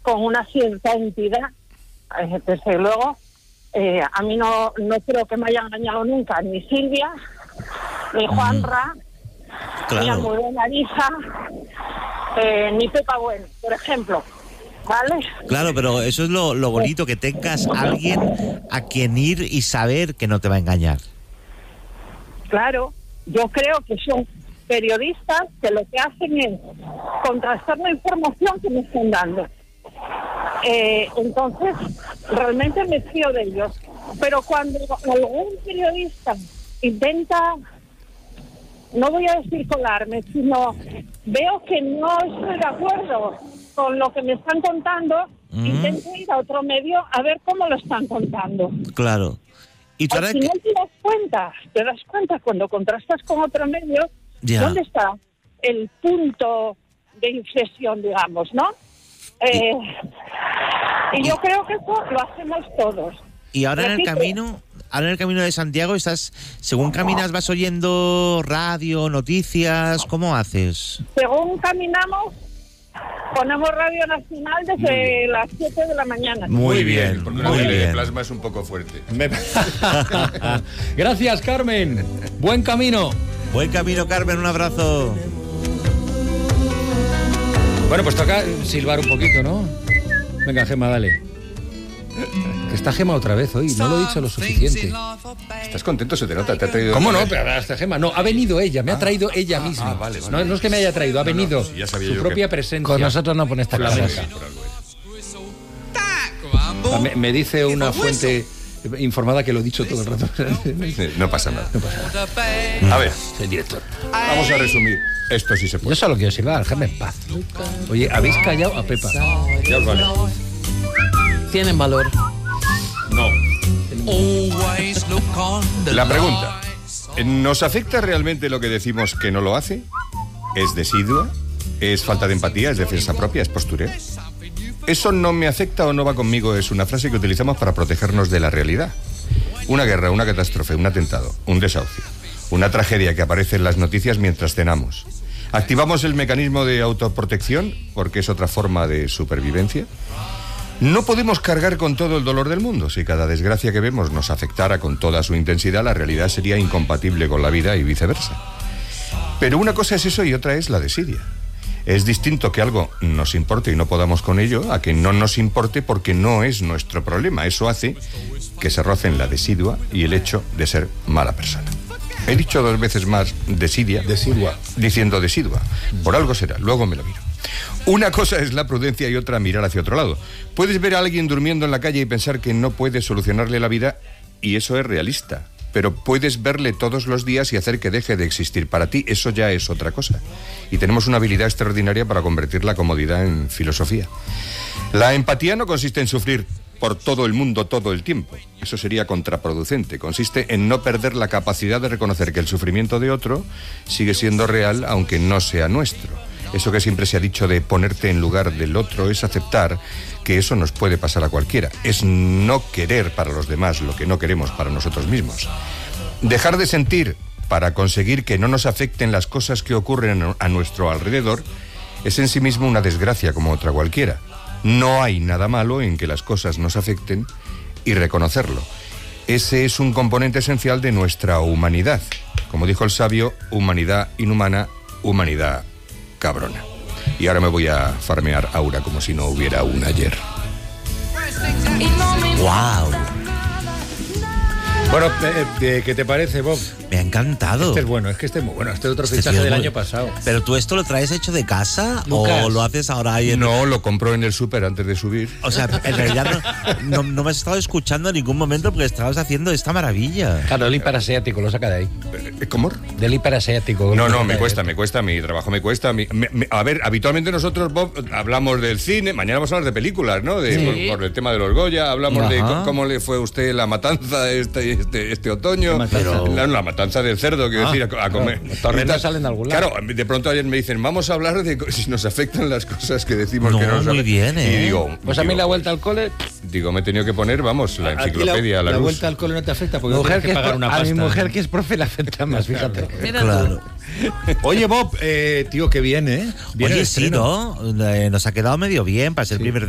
con una cierta entidad. Desde luego, a mí no creo que me haya engañado nunca ni Silvia, ni Juanra, Claro. ni Almudena Ariza, ni Pepa Bueno, por ejemplo. ¿Vale? Claro, pero eso es lo bonito, que tengas a alguien a quien ir y saber que no te va a engañar. Claro, yo creo que son periodistas que lo que hacen es contrastar la información que me están dando. Entonces, realmente me fío de ellos. Pero cuando algún periodista intenta, no voy a decir colarme, sino veo que no estoy de acuerdo con lo que me están contando, intento ir a otro medio a ver cómo lo están contando. Claro. Y tú Al ahora final te das cuenta cuando contrastas con otro medio, Ya. ¿dónde está el punto de inflexión, digamos, no? Y yo creo que eso lo hacemos todos. Y ahora en el Repito. camino de Santiago estás, según caminas, vas oyendo radio, noticias, ¿cómo haces? Según caminamos, ponemos Radio Nacional desde las 7 de la mañana. Muy bien, porque muy la bien. de plasma es un poco fuerte. Gracias, Carmen. Buen camino. Buen camino, Carmen, un abrazo. Bueno, pues toca silbar un poquito, ¿no? Venga, Gemma, dale. Que está Gemma otra vez hoy, no lo he dicho lo suficiente. ¿Estás contento? Se te nota, te ha traído... ¿Cómo no? Pero hasta Gemma, no, ha venido ella, me ha traído ella misma. vale. No es que me haya traído, ha venido sí, ya sabía su yo propia que- presencia. Con nosotros no pone esta Por la cosa. música. Me dice una fuente informada que lo he dicho todo el rato. Sí, no pasa nada. No. A ver, El director. vamos a resumir. Esto sí se Yo puede. solo quiero silbar, déjame en paz. Oye, habéis callado a Pepa. Ya os vale. Tienen valor. No. La pregunta. ¿Nos afecta realmente lo que decimos que no lo hace? ¿Es desidua? ¿Es falta de empatía? ¿Es defensa propia? ¿Es postureo? ¿Eso no me afecta o no va conmigo? Es una frase que utilizamos para protegernos de la realidad. Una guerra, una catástrofe, un atentado, un desahucio, una tragedia que aparece en las noticias mientras cenamos. ¿Activamos el mecanismo de autoprotección porque es otra forma de supervivencia? No podemos cargar con todo el dolor del mundo. Si cada desgracia que vemos nos afectara con toda su intensidad, la realidad sería incompatible con la vida y viceversa. Pero una cosa es eso y otra es la desidia. Es distinto que algo nos importe y no podamos con ello a que no nos importe porque no es nuestro problema. Eso hace que se rocen la desidua y el hecho de ser mala persona. He dicho 2 veces más desidua diciendo desidua. Por algo será, luego me lo miro. Una cosa es la prudencia y otra mirar hacia otro lado. Puedes ver a alguien durmiendo en la calle y pensar que no puedes solucionarle la vida, y eso es realista. Pero puedes verle todos los días y hacer que deje de existir. Para ti eso ya es otra cosa. Y tenemos una habilidad extraordinaria para convertir la comodidad en filosofía. La empatía no consiste en sufrir por todo el mundo todo el tiempo. Eso sería contraproducente. Consiste en no perder la capacidad de reconocer que el sufrimiento de otro sigue siendo real aunque no sea nuestro. Eso que siempre se ha dicho de ponerte en lugar del otro es aceptar que eso nos puede pasar a cualquiera. Es no querer para los demás lo que no queremos para nosotros mismos. Dejar de sentir para conseguir que no nos afecten las cosas que ocurren a nuestro alrededor es en sí mismo una desgracia como otra cualquiera. No hay nada malo en que las cosas nos afecten y reconocerlo. Ese es un componente esencial de nuestra humanidad. Como dijo el sabio, humanidad inhumana, humanidad cabrona. Y ahora me voy a farmear Aura como si no hubiera un ayer. ¡Wow! Bueno, ¿qué te parece, Bob? Me ha encantado. Este es bueno, es que este es muy bueno. Este es otro Este fichaje tío del es año muy- pasado. ¿Pero tú esto lo traes hecho de casa Lucas. o lo haces ahora ahí en... No, lo compro en el súper antes de subir. O sea, en realidad no me has estado escuchando en ningún momento porque estabas haciendo esta maravilla. Claro, el hiperasiático, lo saca de ahí. ¿Cómo? Del hiperasiático. No, me cuesta, mi trabajo me cuesta. A ver, habitualmente nosotros, Bob, hablamos del cine, mañana vamos a hablar de películas, ¿no? Por el tema de los Goya, hablamos de Ajá. cómo le fue a usted la matanza este otoño. La matanza del cerdo, quiero decir, a comer. los torrendos Y tal. salen de algún lado. Claro, de pronto ayer me dicen, vamos a hablar de si nos afectan las cosas que decimos No, que nos muy afectan. bien, ¿eh? Y digo, Pues a mí la vuelta al cole. Digo, me he tenido que poner, vamos, la A ti enciclopedia, la la luz. vuelta al cole no te afecta porque Mujer no tienes que pagar una a pasta. mi mujer que es profe le afecta más, fíjate. Claro. Oye, Bob, tío, qué bien, ¿eh? Viene el Oye, sí, estreno. ¿no? Nos ha quedado medio bien para ser el primer